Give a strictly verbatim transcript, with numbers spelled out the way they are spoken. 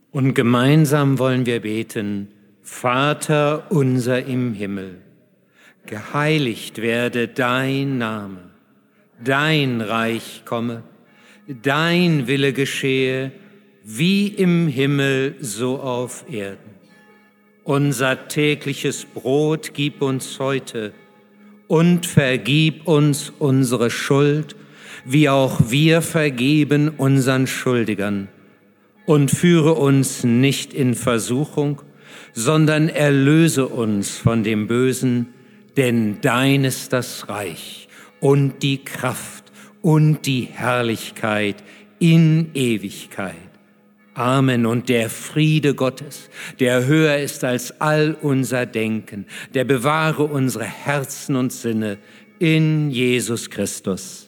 Und gemeinsam wollen wir beten: Vater unser im Himmel, geheiligt werde dein Name, dein Reich komme, dein Wille geschehe, wie im Himmel so auf Erden. Unser tägliches Brot gib uns heute und vergib uns unsere Schuld, wie auch wir vergeben unseren Schuldigern. Und führe uns nicht in Versuchung, sondern erlöse uns von dem Bösen, denn dein ist das Reich und die Kraft und die Herrlichkeit in Ewigkeit. Amen. Und der Friede Gottes, der höher ist als all unser Denken, der bewahre unsere Herzen und Sinne in Jesus Christus.